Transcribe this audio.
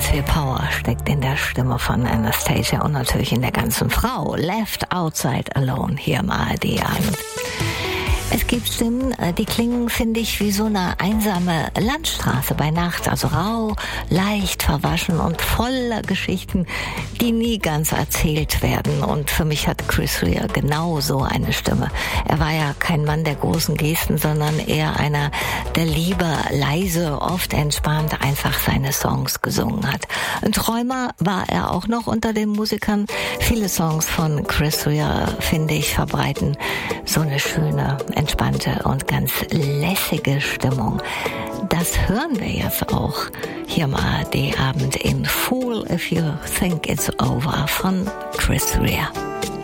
viel Power steckt in der Stimme von Anastacia und natürlich in der ganzen Frau. Left Outside Alone hier im ARD-Abend. Es gibt Stimmen, die klingen, finde ich, wie so eine einsame Landstraße bei Nacht. Also rau, leicht verwaschen und voller Geschichten, die nie ganz erzählt werden. Und für mich hat Chris Rea genau so eine Stimme. Er war ja kein Mann der großen Gesten, sondern eher einer, der lieber leise, oft entspannt einfach seine Songs gesungen hat. Ein Träumer war er auch noch unter den Musikern. Viele Songs von Chris Rea, finde ich, verbreiten so eine schöne, entspannte und ganz lässige Stimmung. Das hören wir jetzt auch hier am ARD-Abend in Fool If You Think It's Over von Chris Rea.